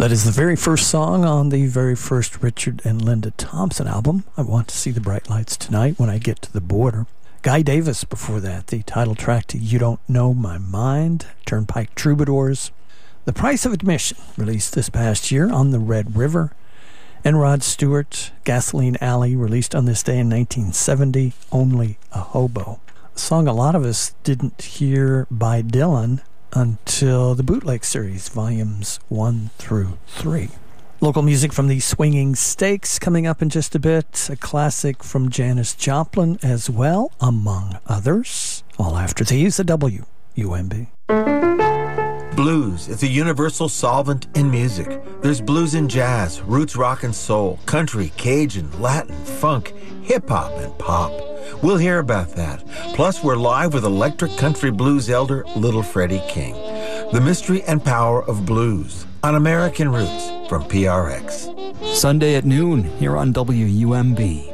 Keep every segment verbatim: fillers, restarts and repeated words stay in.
That is the very first song on the very first Richard and Linda Thompson album, I Want to See the Bright Lights Tonight When I Get to the Border. Guy Davis before that, the title track to You Don't Know My Mind, Turnpike Troubadours. The Price of Admission, released this past year on the Red River. And Rod Stewart, Gasoline Alley, released on this day in nineteen seventy, Only a Hobo. A song a lot of us didn't hear by Dylan until the Bootleg Series, volumes one through three. Local music from the Swinging Stakes coming up in just a bit. A classic from Janis Joplin as well, among others. All after these, the W U M B. Blues is a universal solvent in music. There's blues in jazz, roots rock and soul, country, Cajun, Latin, funk, hip-hop, and pop. We'll hear about that. Plus, we're live with electric country blues elder Little Freddie King. The Mystery and Power of Blues on American Roots from P R X. Sunday at noon here on W U M B.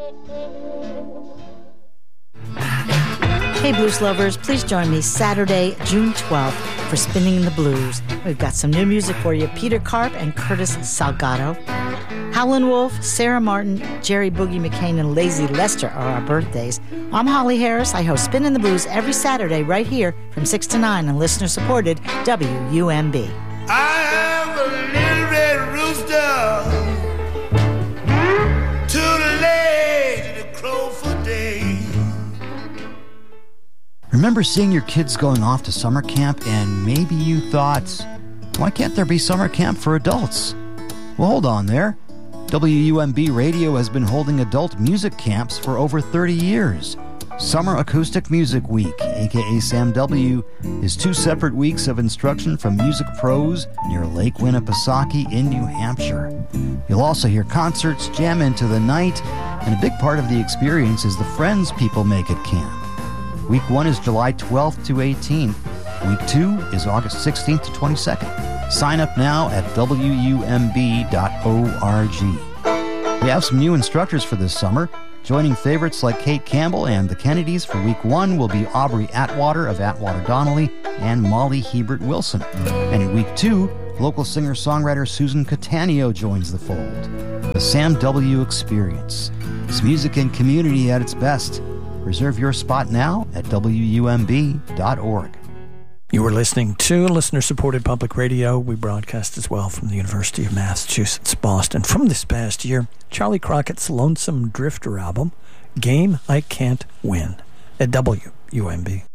Hey Blues lovers, please join me Saturday, June twelfth for Spinning the Blues. We've got some new music for you. Peter Karp and Curtis Salgado. Howlin' Wolf, Sarah Martin, Jerry Boogie McCain, and Lazy Lester are our birthdays. I'm Holly Harris. I host Spinning the Blues every Saturday right here from six to nine on listener-supported W U M B. I am a little red rooster, too late to crow for days. Remember seeing your kids going off to summer camp and maybe you thought, why can't there be summer camp for adults? Well, hold on there. W U M B Radio has been holding adult music camps for over thirty years. Summer Acoustic Music Week, aka Sam W, is two separate weeks of instruction from music pros near Lake Winnipesaukee in New Hampshire. You'll also hear concerts, jam into the night, and a big part of the experience is the friends people make at camp. Week one is July twelfth to eighteenth. Week two is August sixteenth to twenty-second. Sign up now at W U M B dot org. We have some new instructors for this summer. Joining favorites like Kate Campbell and the Kennedys for week one will be Aubrey Atwater of Atwater Donnelly and Molly Hebert Wilson. And in week two, local singer-songwriter Susan Cattaneo joins the fold. The Sam W Experience. It's music and community at its best. Reserve your spot now at W U M B dot org. You were listening to listener-supported public radio. We broadcast as well from the University of Massachusetts, Boston. From this past year, Charlie Crockett's Lonesome Drifter album, Game I Can't Win, at W U M B.